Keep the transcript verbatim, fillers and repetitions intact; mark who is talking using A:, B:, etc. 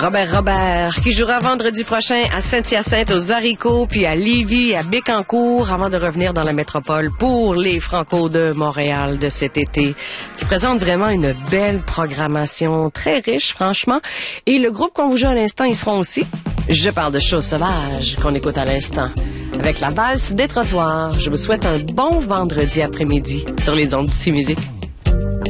A: Robert Robert, qui jouera vendredi prochain à Saint-Hyacinthe, aux Haricots, puis à Lévis, à Bécancour, avant de revenir dans la métropole pour les Franco de Montréal de cet été, qui présente vraiment une belle programmation, très riche, franchement. Et le groupe qu'on vous joue à l'instant, ils seront aussi. Je parle de Choses sauvages, qu'on écoute à l'instant. Avec la valse des trottoirs, je vous souhaite un bon vendredi après-midi sur les ondes d'ici musique.